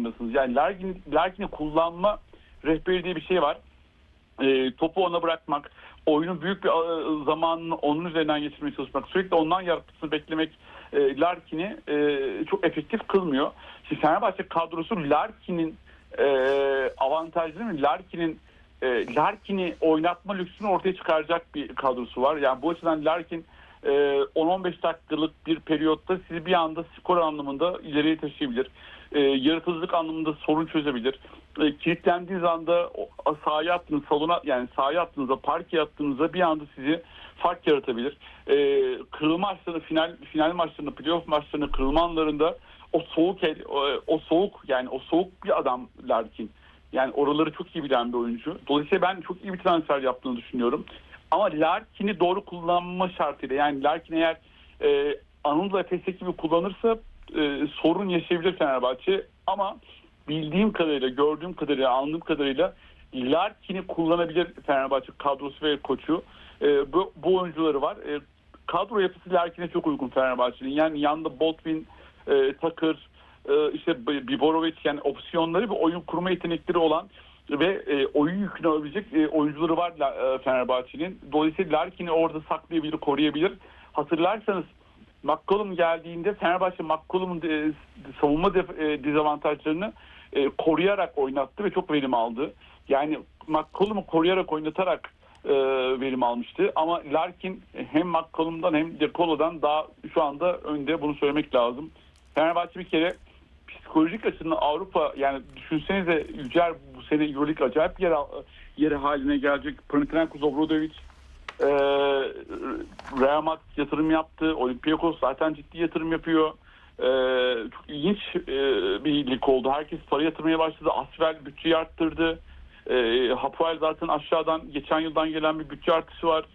zorundasınız. Yani Larkin'i kullanma rehberi diye bir şey var. Topu ona bırakmak, oyunun büyük bir zamanını onun üzerinden geçirmeye çalışmak, sürekli ondan yaratmasını beklemek Larkin'i çok efektif kılmıyor. Şimdi Fenerbahçe kadrosu Larkin'in avantajları, Larkin'i oynatma lüksünü ortaya çıkaracak bir kadrosu var. Yani bu açıdan Larkin 10-15 dakikalık bir periyotta sizi bir anda skor anlamında ileriye taşıyabilir. Yaratıcılık anlamında sorun çözebilir. Kilitlendiğiniz anda sahaya attığınız salona, yani sahaya attığınızda, parke attığınızda bir anda sizi fark yaratabilir. Kırılma maçlarında, final maçlarında, playoff maçlarında, kırılma anlarında o soğuk bir adam Larkin. Yani oraları çok iyi bilen bir oyuncu. Dolayısıyla ben çok iyi bir transfer yaptığını düşünüyorum. Ama Larkin'i doğru kullanma şartıyla, yani Larkin eğer Anadolu Efes'teki gibi kullanırsa sorun yaşayabilir Fenerbahçe. Ama bildiğim kadarıyla, gördüğüm kadarıyla, anladığım kadarıyla Larkin'i kullanabilir Fenerbahçe kadrosu ve koçu. Bu oyuncuları var. Kadro yapısı Larkin'e çok uygun Fenerbahçe'nin. Yani yanında Baldwin, Tucker, işte Biborovic, yani opsiyonları ve oyun kurma yetenekleri olan ve oyun yükünü alabilecek oyuncuları var Fenerbahçe'nin. Dolayısıyla Larkin'i orada saklayabilir, koruyabilir. Hatırlarsanız McCollum geldiğinde Fenerbahçe McCollum'un savunma dezavantajlarını koruyarak oynattı ve çok verim aldı. Yani McCollum'u koruyarak oynatarak verim almıştı. Ama Larkin hem McCollum'dan hem De Colo'dan daha şu anda önde, bunu söylemek lazım. Fenerbahçe bir kere psikolojik açıdan Avrupa, yani düşünsenize Yücel bu sene Euroleague acayip yeri haline gelecek. Panathinaikos, Obradovic, Real Madrid yatırım yaptı. Olympiakos zaten ciddi yatırım yapıyor. Çok ilginç bir lig oldu. Herkes para yatırmaya başladı. Asvel bütçeyi arttırdı. Hapoel zaten aşağıdan geçen yıldan gelen bir bütçe artışı var.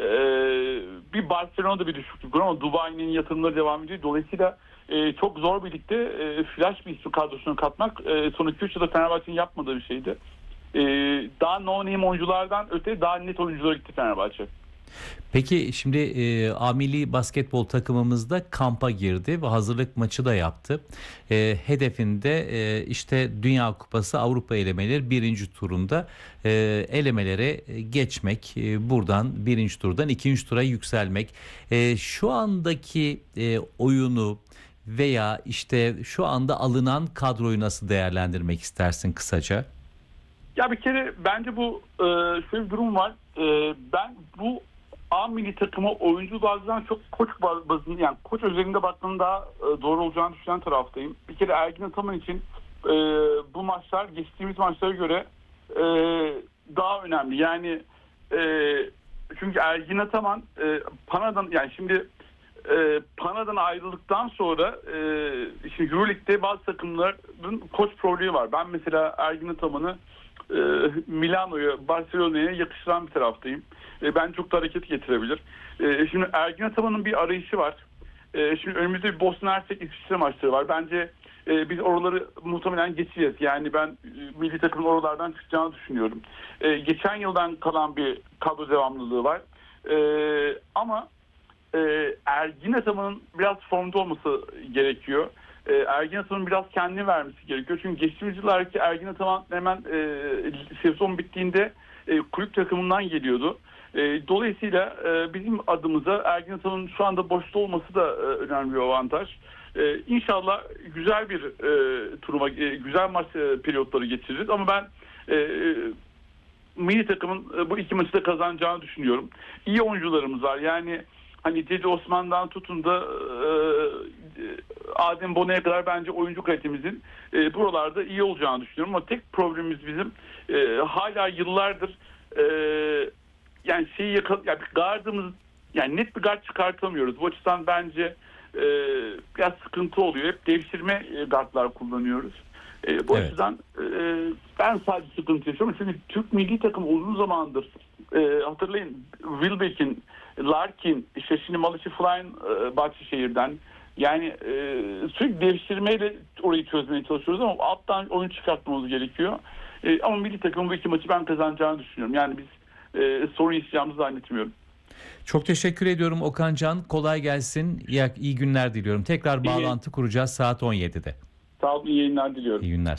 Bir Barcelona'da bir düşüklük var ama Dubai'nin yatırımları devam ediyor. Dolayısıyla çok zor bir ligde flash bir isim kadrosuna katmak son 2-3 yılda Fenerbahçe'nin yapmadığı bir şeydi. Daha no-name oyunculardan öte daha net oyunculara gitti Fenerbahçe. Peki şimdi A milli basketbol takımımızda kampa girdi ve hazırlık maçı da yaptı. Hedefinde işte Dünya Kupası Avrupa elemeleri birinci turunda elemelere geçmek. Buradan birinci turdan ikinci tura yükselmek. Şu andaki oyunu veya işte şu anda alınan kadroyu nasıl değerlendirmek istersin kısaca? Ya bir kere bence bu şöyle bir durum var. Ben bu A milli takımı oyuncu bazından çok koç bazında, yani koç özelinde baktığımda daha doğru olacağını düşünen taraftayım. Bir kere Ergin Ataman için bu maçlar geçtiğimiz maçlara göre daha önemli. Yani çünkü Ergin Ataman Pana'dan, yani şimdi Pana'dan ayrıldıktan sonra şimdi Euroleague'de bazı takımların koç problemi var. Ben mesela Ergin Ataman'ı Milano'ya, Barcelona'ya yakıştıran bir taraftayım. Ben çok da hareket getirebilir. Şimdi Ergin Ataman'ın bir arayışı var. Şimdi önümüzde bir Bosna Hersek İsviçre maçları var. Bence biz oraları muhtemelen geçeceğiz. Yani ben milli takımın oralardan çıkacağını düşünüyorum. Geçen yıldan kalan bir kadro devamlılığı var. Ama Ergin Ataman'ın biraz formda olması gerekiyor. Ergin Ataman'ın biraz kendini vermesi gerekiyor. Çünkü geçtiğimiz yıllardaki Ergin Ataman hemen sezon bittiğinde kulüp takımından geliyordu. Dolayısıyla bizim adımıza Ergin Ataman'ın şu anda boşta olması da önemli bir avantaj. İnşallah güzel bir turuma, güzel maç periyotları geçiririz. Ama ben milli takımın bu iki maçı da kazanacağını düşünüyorum. İyi oyuncularımız var. Yani hani Cedi Osman'dan tutun da Adem Bona'ya kadar bence oyuncu kalitemizin buralarda iyi olacağını düşünüyorum. Ama tek problemimiz bizim hala yıllardır yani yani gardımız, yani net bir gard çıkartamıyoruz. Bu açıdan bence biraz sıkıntı oluyor. Hep devşirme gardlar kullanıyoruz. Bu açıdan ben sadece sıkıntı yaşıyorum. Çünkü Türk milli takım uzun zamandır hatırlayın Wilbeck'in, Larkin, işte şimdi Malachi Flynn Bahçeşehir'den, yani sürekli devşirmeyle orayı çözmeye çalışıyoruz ama alttan oyun çıkartmamız gerekiyor. Ama milli takımın bu iki maçı ben kazanacağını düşünüyorum. Yani biz sorun yaşayacağımızı zannetmiyorum. Çok teşekkür ediyorum Okan Can. Kolay gelsin. İyi günler diliyorum. Tekrar bağlantı kuracağız saat 17'de. Sağ olun, iyi yayınlar diliyorum. İyi günler.